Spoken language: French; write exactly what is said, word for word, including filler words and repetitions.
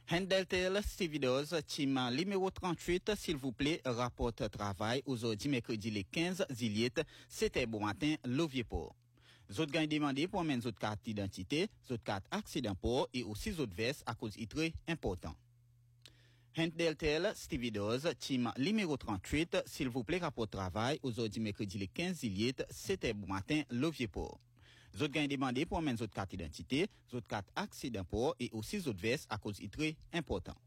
Hendeltel Stevidos, team numéro trente-huit, s'il vous plaît, rapporte travail aujourd'hui mercredi le quinze juillet, c'était bon matin, Lovier-Port. Zot gagne demandé pour amener zot carte d'identité, zot carte accident port et aussi zot veste à cause de très important. Hendeltel Stevidos, team numéro trente-huit, s'il vous plaît, rapport travail aujourd'hui mercredi le quinze juillet, c'était bon matin, Lovier-Port. Zot gagne demandé pour amener zot carte d'identité, zot carte accident port et aussi zot veste à cause de très important.